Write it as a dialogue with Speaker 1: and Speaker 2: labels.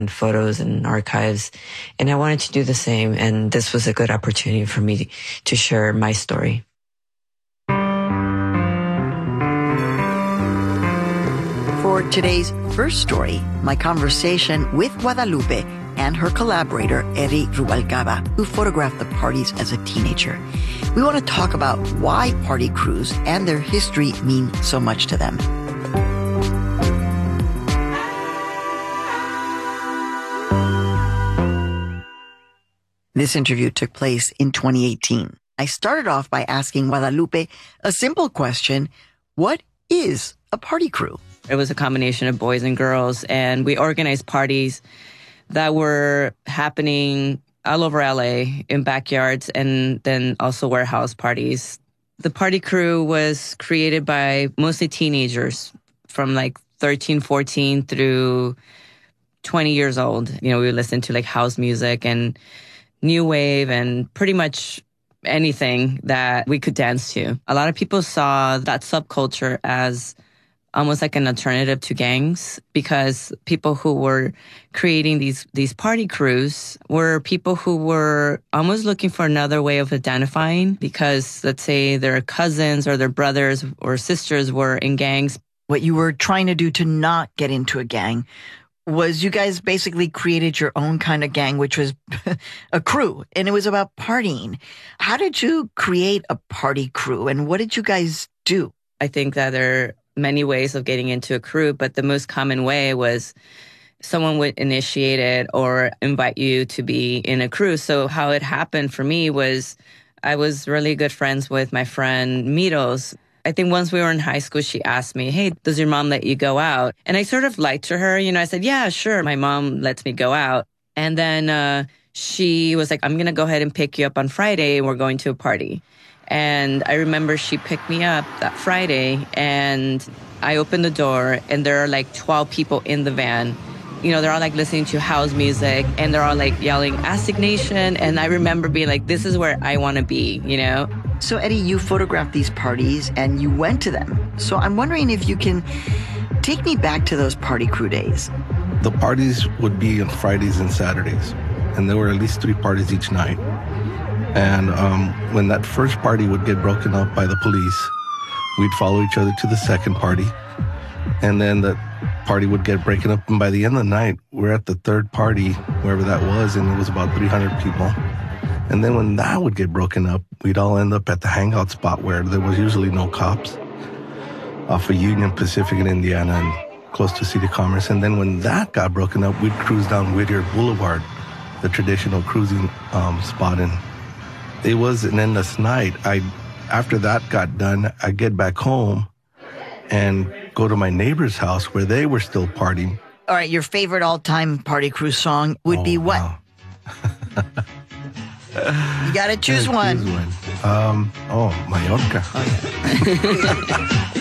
Speaker 1: and photos and archives. And I wanted to do the same. And this was a good opportunity for me to share my story.
Speaker 2: For today's first story, my conversation with Guadalupe and her collaborator, Eri Rubalcaba, who photographed the parties as a teenager. We want to talk about why party crews and their history mean so much to them. This interview took place in 2018. I started off by asking Guadalupe a simple question: what is a party crew?
Speaker 3: It was a combination of boys and girls, and we organized parties that were happening all over LA in backyards and then also warehouse parties. The party crew was created by mostly teenagers from like 13, 14 through 20 years old. You know, we would listen to like house music and new wave and pretty much anything that we could dance to. A lot of people saw that subculture as almost like an alternative to gangs, because people who were creating these party crews were people who were almost looking for another way of identifying, because let's say their cousins or their brothers or sisters were in gangs.
Speaker 2: What you were trying to do to not get into a gang was you guys basically created your own kind of gang, which was a crew, and it was about partying. How did you create a party crew, and what did you guys do?
Speaker 3: I think that there are many ways of getting into a crew, but the most common way was someone would initiate it or invite you to be in a crew. So how it happened for me was I was really good friends with my friend Miros. I think once we were in high school, she asked me, hey, does your mom let you go out? And I sort of lied to her. You know, I said, yeah, sure. My mom lets me go out. And then she was like, I'm going to go ahead and pick you up on Friday, and we're going to a party. And I remember she picked me up that Friday, and I opened the door, and there are like 12 people in the van. You know, they're all like listening to house music, and they're all like yelling Aztec Nation. And I remember being like, this is where I want to be, you know?
Speaker 2: So, Eddie, you photographed these parties and you went to them. So I'm wondering if you can take me back to those party crew days.
Speaker 4: The parties would be on Fridays and Saturdays, and there were at least 3 parties each night. And when that first party would get broken up by the police, we'd follow each other to the second party. And then the party would get broken up. And by the end of the night, we're at the third party, wherever that was, and it was about 300 people. And then when that would get broken up, we'd all end up at the hangout spot where there was usually no cops, off of Union Pacific in Indiana and close to City Commerce. And then when that got broken up, we'd cruise down Whittier Boulevard, the traditional cruising spot. And it was an endless night. After that got done, I'd get back home and go to my neighbor's house where they were still partying.
Speaker 2: All right, your favorite all-time party crew song would be what?
Speaker 4: Wow.
Speaker 2: You got to choose one.
Speaker 4: Mallorca.